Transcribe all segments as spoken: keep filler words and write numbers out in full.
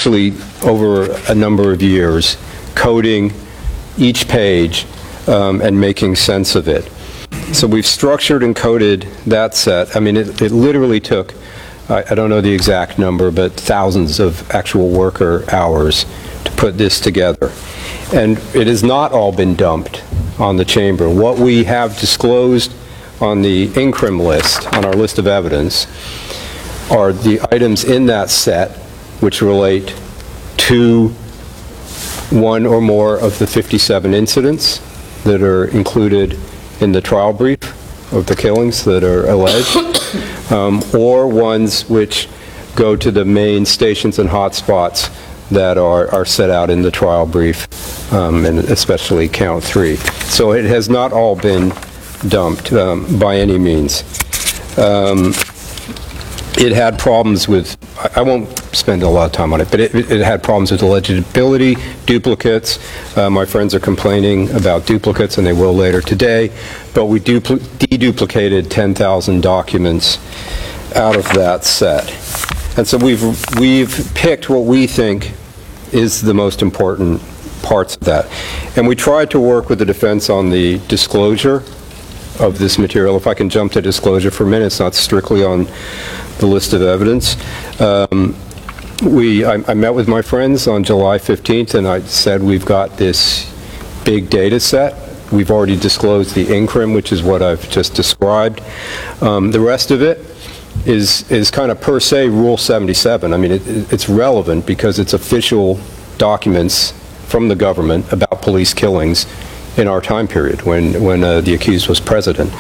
actually over a number of years, coding each page um, and making sense of it. So we've structured and coded that set. I mean, it, it literally took, I, I don't know the exact number, but thousands of actual worker hours to put this together. And it has not all been dumped on the chamber. What we have disclosed on the I N C R I M list, on our list of evidence, are the items in that set which relate to one or more of the fifty-seven incidents that are included in the trial brief of the killings that are alleged, um, or ones which go to the main stations and hotspots that are, are set out in the trial brief, um, and especially count three. So it has not all been dumped um, by any means. Um, it had problems with, I, I won't spend a lot of time on it, but it, it had problems with legibility, duplicates. Uh, my friends are complaining about duplicates, and they will later today, but we dupl- deduplicated ten thousand documents out of that set. And so we've, we've picked what we think is the most important parts of that. And we tried to work with the defense on the disclosure of this material. If I can jump to disclosure for a minute, it's not strictly on the list of evidence. Um, we, I, I met with my friends on July fifteenth, and I said we've got this big data set. We've already disclosed the I N C R I M, which is what I've just described. Um, the rest of it is is kind of per se Rule seventy-seven. I mean, it, it's relevant because it's official documents from the government about police killings in our time period when when uh, the accused was president.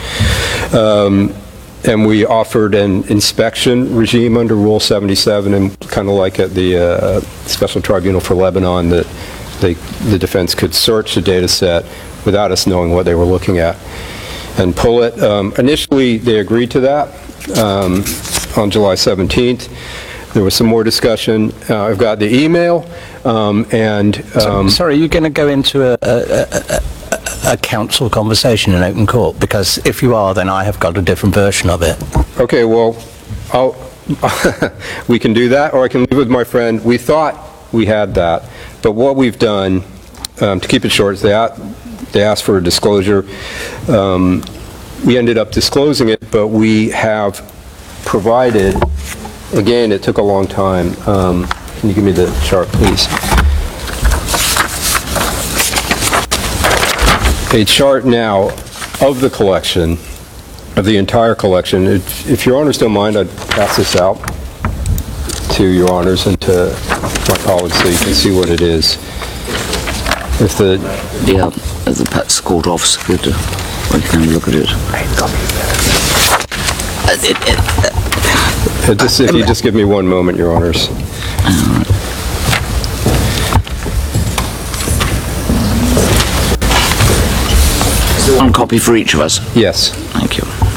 Um, and we offered an inspection regime under Rule seventy-seven, and kind of like at the uh, Special Tribunal for Lebanon, that they, the defense could search the data set without us knowing what they were looking at and pull it. Um, initially, they agreed to that. Um, on July seventeenth. There was some more discussion. Uh, I've got the email, um, and... Um, so, sorry, you're going to go into a, a, a, a council conversation in open court? Because if you are, then I have got a different version of it. Okay, well, I'll, we can do that, or I can leave with my friend. We thought we had that, but what we've done, um, to keep it short, is they, they asked for a disclosure. Um, we ended up disclosing it, but we have provided, again, it took a long time. Um, can you give me the chart, please? A chart now of the collection, of the entire collection. If, if Your Honors don't mind, I'd pass this out to Your Honors and to my colleagues so you can see what it is. If the yeah, the Pat's court officer could uh, we can have a look at it. Uh, it, it uh, uh, just, if you just give me one moment, Your Honors. uh, One copy for each of us. Yes. Thank you.